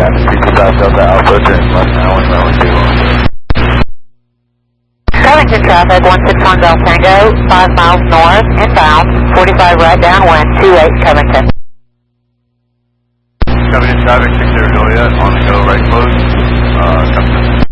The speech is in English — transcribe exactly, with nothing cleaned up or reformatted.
South Delta Alpha, turning left now, one runway two one. Covington traffic, one six one Golf Tango, five miles north, inbound, forty-five right downwind, two eight Covington. Covington traffic, six zero Juliet, on the go, right close, uh, Covington.